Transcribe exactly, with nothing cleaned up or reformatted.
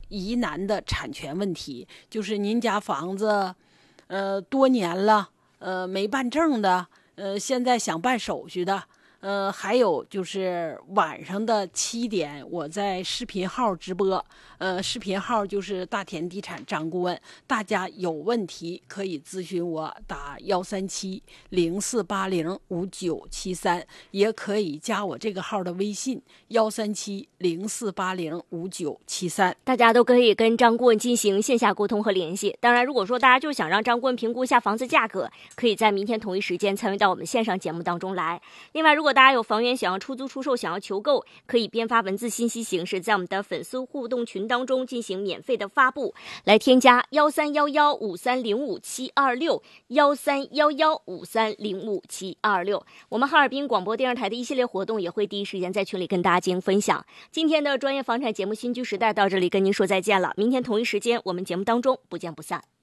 疑难的产权问题，就是您家房子呃多年了呃没办证的，呃现在想办手续的，呃还有就是晚上的七点我在视频号直播，呃视频号就是大田地产张顾问，大家有问题可以咨询我，打幺三七零四八零五九七三，也可以加我这个号的微信幺三七零四八零五九七三， 大家都可以跟张顾问进行线下沟通和联系。当然，如果说大家就想让张顾问评估一下房子价格，可以在明天同一时间参与到我们线上节目当中来。另外，如果大家有房源想要出租出售，想要求购，可以编发文字信息形式在我们的粉丝互动群当中进行免费的发布，来添加幺三幺幺五三零五七二六幺三幺幺五三零五七二六。我们哈尔滨广播电视台的一系列活动也会第一时间在群里跟大家进行分享。今天的专业房产节目《新居时代》到这里跟您说再见了，明天同一时间我们节目当中不见不散。